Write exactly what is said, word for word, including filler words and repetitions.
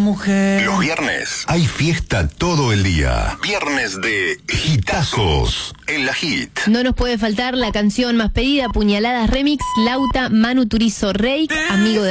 mujer. Los viernes hay fiesta todo el día. Viernes de hitazos en la Hit. No nos puede faltar la canción más pedida, Puñaladas Remix, Lauta, Manu Turizo, Rey, amigo de